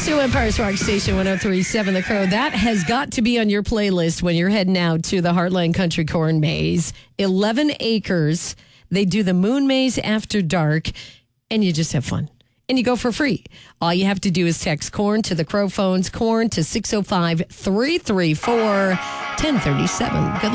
Still Empire's Rock Station 103.7 The Crow. That has got to be on your playlist when you're heading out to the Heartland Country Corn Maze. 11 acres. They do the Moon Maze after dark, and you just have fun. And you go for free. All you have to do is text corn to the Crow phones, corn to 605-334-1037. Good luck.